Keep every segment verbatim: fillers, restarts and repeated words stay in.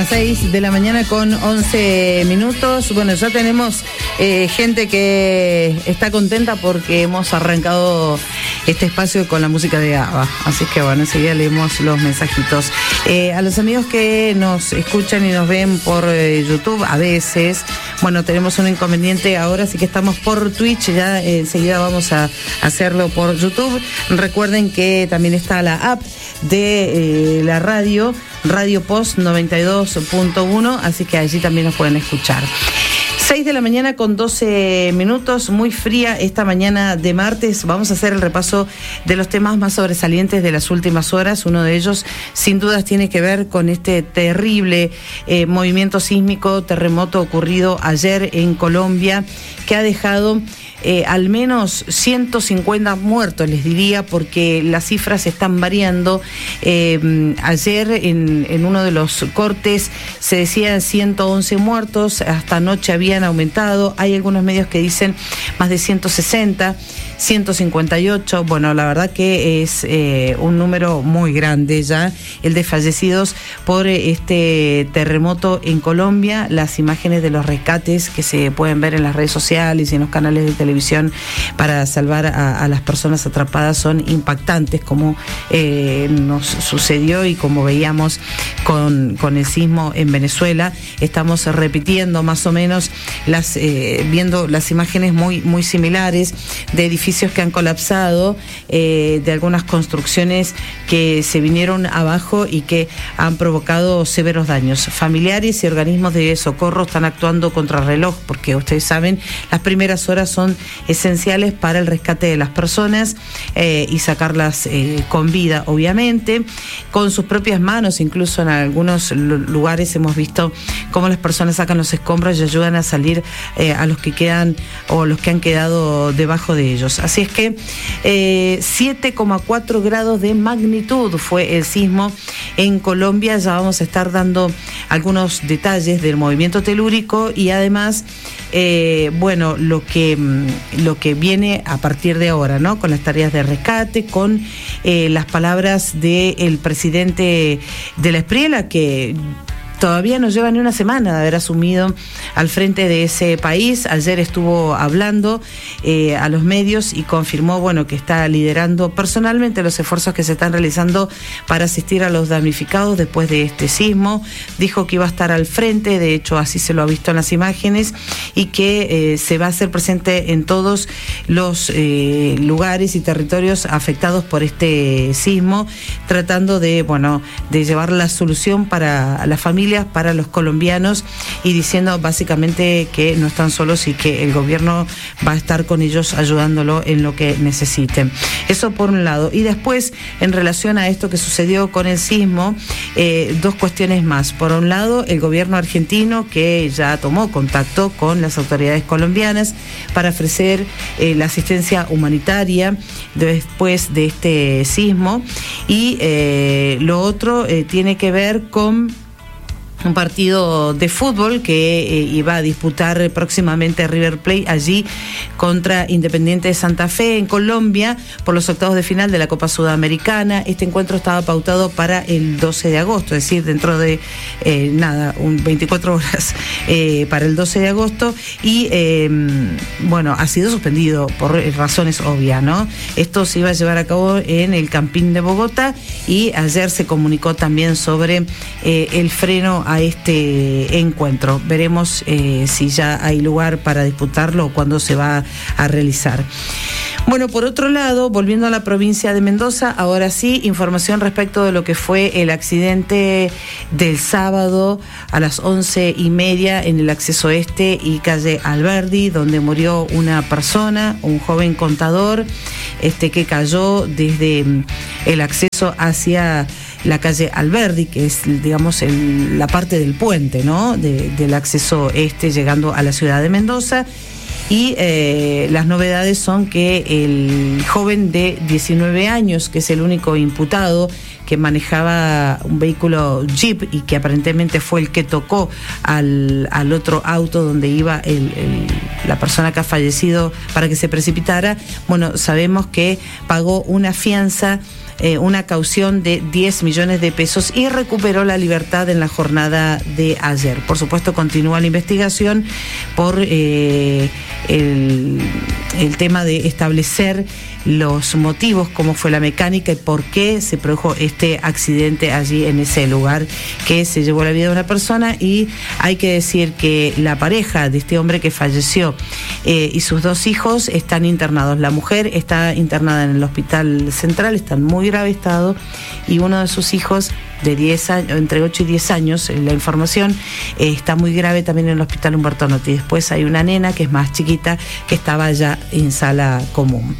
seis de la mañana con once minutos. Bueno, ya tenemos eh, gente que está contenta porque hemos arrancado este espacio con la música de ABBA. Así que bueno, enseguida leemos los mensajitos. Eh, a los amigos que nos escuchan y nos ven por eh, YouTube, a veces, bueno, tenemos un inconveniente ahora, así que estamos por Twitch, ya eh, enseguida vamos a hacerlo por YouTube. Recuerden que también está la app de eh, la radio, Radio Post noventa y dos punto uno, así que allí también nos pueden escuchar. seis de la mañana con doce minutos, muy fría esta mañana de martes. Vamos a hacer el repaso de los temas más sobresalientes de las últimas horas. Uno de ellos, sin dudas, tiene que ver con este terrible eh, movimiento sísmico, terremoto ocurrido ayer en Colombia, que ha dejado Eh, al menos ciento cincuenta muertos, les diría, porque las cifras están variando. Eh, ayer en, en uno de los cortes se decían ciento once muertos, hasta anoche habían aumentado. Hay algunos medios que dicen más de ciento sesenta, ciento cincuenta y ocho. Bueno, la verdad que es eh, un número muy grande ya, el de fallecidos por este terremoto en Colombia. Las imágenes de los rescates que se pueden ver en las redes sociales y en los canales de televisión para salvar a, a las personas atrapadas son impactantes, como eh, nos sucedió y como veíamos con, con el sismo en Venezuela. Estamos repitiendo más o menos las eh, viendo las imágenes muy, muy similares de edificios que han colapsado, eh, de algunas construcciones que se vinieron abajo y que han provocado severos daños. Familiares y organismos de socorro están actuando contra reloj, porque ustedes saben, las primeras horas son esenciales para el rescate de las personas eh, y sacarlas eh, con vida, obviamente, con sus propias manos. Incluso en algunos lugares hemos visto cómo las personas sacan los escombros y ayudan a salir eh, a los que quedan o los que han quedado debajo de ellos. Así es que eh, siete coma cuatro grados de magnitud fue el sismo en Colombia. Ya vamos a estar dando algunos detalles del movimiento telúrico y además Eh, bueno, lo que lo que viene a partir de ahora, ¿no? Con las tareas de rescate, con eh, las palabras del presidente de la Espriela, que todavía no lleva ni una semana de haber asumido al frente de ese país. Ayer estuvo hablando eh, a los medios y confirmó, bueno, que está liderando personalmente los esfuerzos que se están realizando para asistir a los damnificados después de este sismo. Dijo que iba a estar al frente, de hecho así se lo ha visto en las imágenes, y que eh, se va a hacer presente en todos los eh, lugares y territorios afectados por este sismo, tratando de, bueno, de llevar la solución para la familia, para los colombianos, y diciendo básicamente que no están solos y que el gobierno va a estar con ellos ayudándolo en lo que necesiten. Eso por un lado. Y después, en relación a esto que sucedió con el sismo, eh, dos cuestiones más. Por un lado, el gobierno argentino, que ya tomó contacto con las autoridades colombianas para ofrecer eh, la asistencia humanitaria después de este sismo. Y eh, lo otro eh, tiene que ver con un partido de fútbol que eh, iba a disputar próximamente River Plate allí contra Independiente de Santa Fe en Colombia por los octavos de final de la Copa Sudamericana. Este encuentro estaba pautado para el doce de agosto, es decir, dentro de eh, nada, un veinticuatro horas eh, para el doce de agosto, y eh, bueno, ha sido suspendido por razones obvias, ¿no? Esto se iba a llevar a cabo en el Campín de Bogotá, y ayer se comunicó también sobre eh, el freno a este encuentro. Veremos eh, si ya hay lugar para disputarlo o cuándo se va a realizar. Bueno, por otro lado, volviendo a la provincia de Mendoza, ahora sí, información respecto de lo que fue el accidente del sábado a las once y media en el acceso este y calle Alberdi, donde murió una persona, un joven contador, este que cayó desde el acceso hacia la calle Alberdi, que es, digamos, el, la parte del puente, ¿no? De, del acceso este llegando a la ciudad de Mendoza. Y eh, las novedades son que el joven de diecinueve años, que es el único imputado, que manejaba un vehículo Jeep y que aparentemente fue el que tocó al, al otro auto donde iba el, el, la persona que ha fallecido para que se precipitara, bueno, sabemos que pagó una fianza eh, una caución de diez millones de pesos y recuperó la libertad en la jornada de ayer. Por supuesto, continúa la investigación por eh, el, el tema de establecer los motivos, cómo fue la mecánica y por qué se produjo este accidente allí en ese lugar que se llevó la vida de una persona. Y hay que decir que la pareja de este hombre que falleció eh, y sus dos hijos están internados. La mujer está internada en el hospital central, está en muy grave estado, y uno de sus hijos de diez años, entre ocho y diez años, la información eh, está muy grave también en el hospital Humberto Notti. Después hay una nena que es más chiquita que estaba ya en sala común.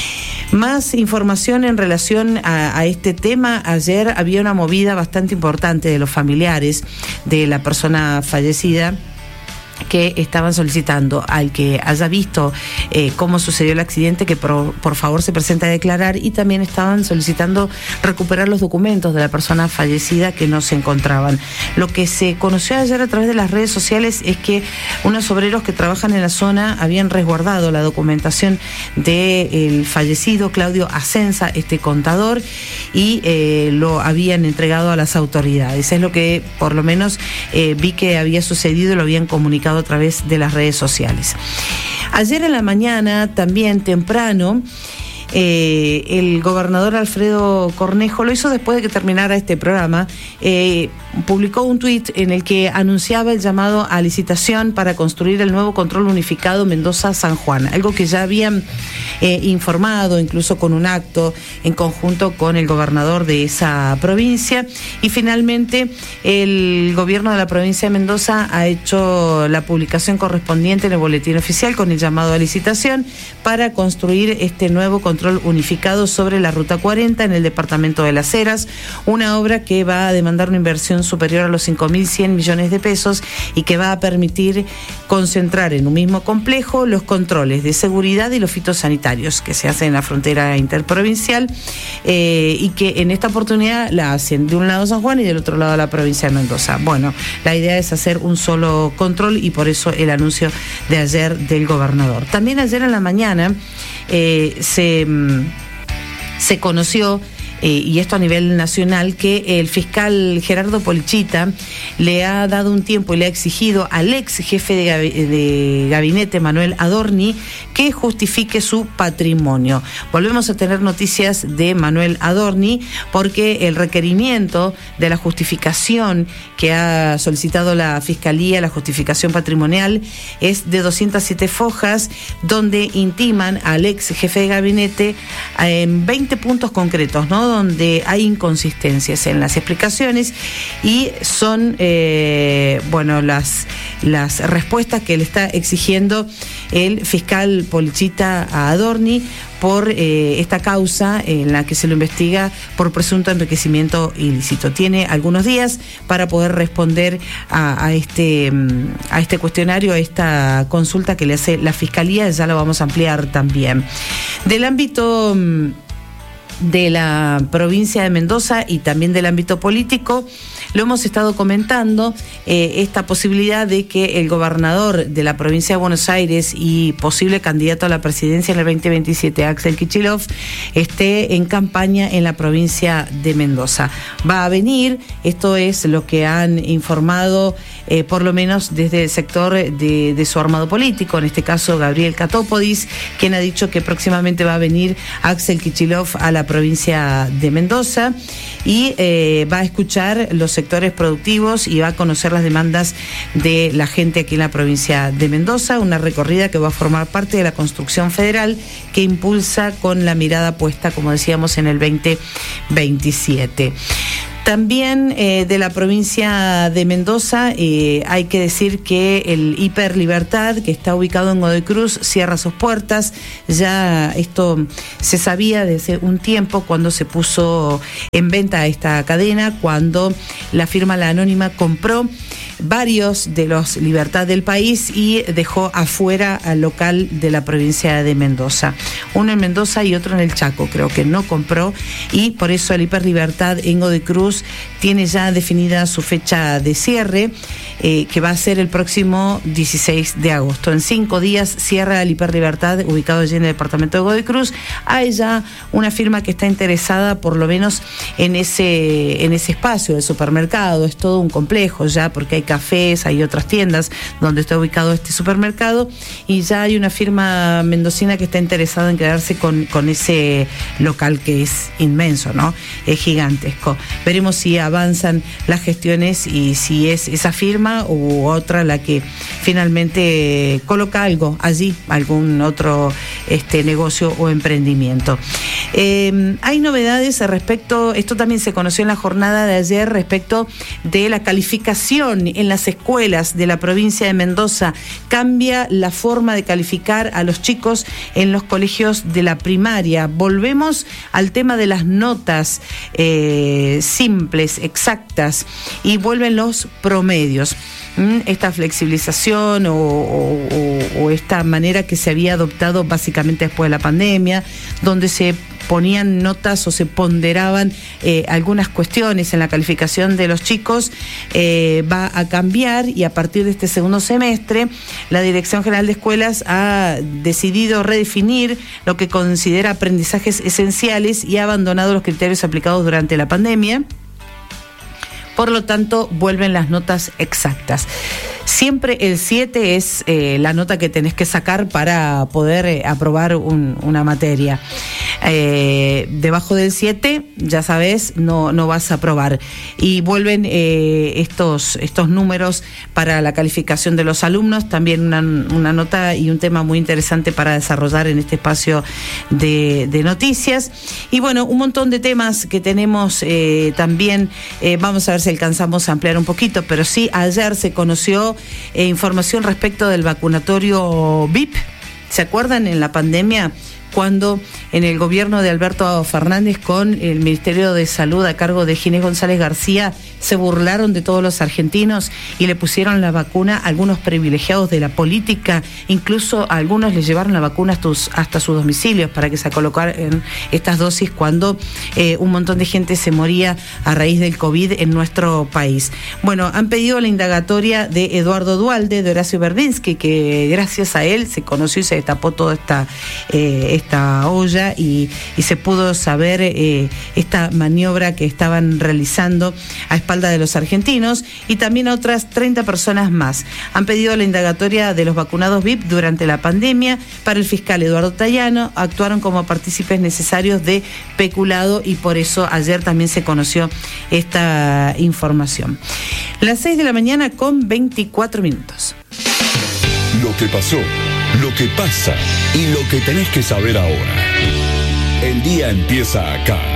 Más información en relación a, a este tema. Ayer había una movida bastante importante de los familiares de la persona fallecida, que estaban solicitando al que haya visto eh, cómo sucedió el accidente que por, por favor se presente a declarar, y también estaban solicitando recuperar los documentos de la persona fallecida que no se encontraban. Lo que se conoció ayer a través de las redes sociales es que unos obreros que trabajan en la zona habían resguardado la documentación del fallecido Claudio Ascenza, este contador, y eh, lo habían entregado a las autoridades. Es lo que por lo menos eh, vi que había sucedido y lo habían comunicado a través de las redes sociales. Ayer en la mañana, también temprano, eh, el gobernador Alfredo Cornejo, lo hizo después de que terminara este programa, eh, publicó un tuit en el que anunciaba el llamado a licitación para construir el nuevo control unificado Mendoza-San Juan, algo que ya habían eh, informado, incluso con un acto en conjunto con el gobernador de esa provincia, y finalmente el gobierno de la provincia de Mendoza ha hecho la publicación correspondiente en el boletín oficial con el llamado a licitación para construir este nuevo control unificado sobre la Ruta cuarenta en el departamento de Las Heras, una obra que va a demandar una inversión superior a los cinco mil cien millones de pesos y que va a permitir concentrar en un mismo complejo los controles de seguridad y los fitosanitarios que se hacen en la frontera interprovincial, eh, y que en esta oportunidad la hacen de un lado San Juan y del otro lado la provincia de Mendoza. Bueno, la idea es hacer un solo control y por eso el anuncio de ayer del gobernador. También ayer en la mañana eh, se, se conoció, Eh, y esto a nivel nacional, que el fiscal Gerardo Polichita le ha dado un tiempo y le ha exigido al ex jefe de, gab- de gabinete, Manuel Adorni, que justifique su patrimonio. Volvemos a tener noticias de Manuel Adorni porque el requerimiento de la justificación que ha solicitado la Fiscalía, la justificación patrimonial, es de doscientas siete fojas, donde intiman al ex jefe de gabinete en veinte puntos concretos, ¿no?, donde hay inconsistencias en las explicaciones, y son eh, bueno las, las respuestas que le está exigiendo el fiscal Polichita a Adorni por eh, esta causa en la que se lo investiga por presunto enriquecimiento ilícito. Tiene algunos días para poder responder a, a, este, a este cuestionario, a esta consulta que le hace la Fiscalía. Ya lo vamos a ampliar también. Del ámbito de la provincia de Mendoza y también del ámbito político, lo hemos estado comentando, eh, esta posibilidad de que el gobernador de la provincia de Buenos Aires y posible candidato a la presidencia en el veinte veintisiete, Axel Kicillof, esté en campaña en la provincia de Mendoza. Va a venir, esto es lo que han informado eh, por lo menos desde el sector de, de su armado político, en este caso Gabriel Catópodis, quien ha dicho que próximamente va a venir Axel Kicillof a la provincia de Mendoza y eh, va a escuchar los sectores productivos y va a conocer las demandas de la gente aquí en la provincia de Mendoza, una recorrida que va a formar parte de la construcción federal que impulsa con la mirada puesta, como decíamos, en el veinte veintisiete. También eh, de la provincia de Mendoza eh, hay que decir que el Hiper Libertad, que está ubicado en Godoy Cruz, cierra sus puertas. Ya esto se sabía desde un tiempo cuando se puso en venta esta cadena, cuando la firma La Anónima compró varios de los Libertad del país y dejó afuera al local de la provincia de Mendoza. Uno en Mendoza y otro en el Chaco, creo que no compró, y por eso el Hiper Libertad en Godoy Cruz tiene ya definida su fecha de cierre, eh, que va a ser el próximo dieciséis de agosto. En cinco días cierra el Hiper Libertad, ubicado allí en el departamento de Godoy Cruz. Hay ya una firma que está interesada por lo menos en ese, en ese espacio del supermercado. Es todo un complejo ya, porque hay cafés, hay otras tiendas donde está ubicado este supermercado, y ya hay una firma mendocina que está interesada en quedarse con, con ese local que es inmenso, ¿no? Es gigantesco. Veremos si avanzan las gestiones y si es esa firma u otra la que finalmente coloca algo allí, algún otro este, negocio o emprendimiento. Eh, hay novedades respecto, esto también se conoció en la jornada de ayer, respecto de la calificación en las escuelas de la provincia de Mendoza. Cambia la forma de calificar a los chicos en los colegios de la primaria. Volvemos al tema de las notas eh, simples, exactas, y vuelven los promedios. Esta flexibilización o, o, o esta manera que se había adoptado básicamente después de la pandemia, donde se ponían notas o se ponderaban eh, algunas cuestiones en la calificación de los chicos, eh, va a cambiar, y a partir de este segundo semestre la Dirección General de Escuelas ha decidido redefinir lo que considera aprendizajes esenciales y ha abandonado los criterios aplicados durante la pandemia. Por lo tanto, vuelven las notas exactas. Siempre el siete es eh, la nota que tenés que sacar para poder eh, aprobar un, una materia. Eh, debajo del siete, ya sabes, no, no vas a aprobar. Y vuelven eh, estos, estos números para la calificación de los alumnos. También una, una nota y un tema muy interesante para desarrollar en este espacio de, de noticias. Y bueno, un montón de temas que tenemos eh, también. Eh, vamos a ver si alcanzamos a ampliar un poquito, pero sí, ayer se conoció Eh, información respecto del vacunatorio V I P. ¿Se acuerdan en la pandemia cuando en el gobierno de Alberto Fernández con el Ministerio de Salud a cargo de Ginés González García se burlaron de todos los argentinos y le pusieron la vacuna a algunos privilegiados de la política? Incluso a algunos les llevaron la vacuna hasta, hasta sus domicilios para que se colocaran estas dosis cuando eh, un montón de gente se moría a raíz del COVID en nuestro país. Bueno, han pedido la indagatoria de Eduardo Duhalde, de Horacio Verbinsky, que gracias a él se conoció y se destapó toda esta, eh, esta olla y, y se pudo saber eh, esta maniobra que estaban realizando a espalda de los argentinos, y también a otras treinta personas más. Han pedido la indagatoria de los vacunados V I P durante la pandemia. Para el fiscal Eduardo Tayano, actuaron como partícipes necesarios de peculado, y por eso ayer también se conoció esta información. Las seis de la mañana con veinticuatro minutos. Lo que pasó, lo que pasa y lo que tenés que saber ahora. El día empieza acá.